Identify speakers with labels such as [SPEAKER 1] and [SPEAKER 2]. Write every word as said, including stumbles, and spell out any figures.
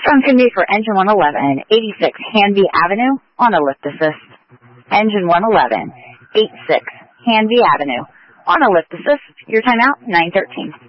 [SPEAKER 1] Westbound can be for engine one eleven, eighty-six Hanby Avenue on a lift assist. Engine one eleven, eighty-six Hanby Avenue on a lift assist. Your timeout, nine thirteen.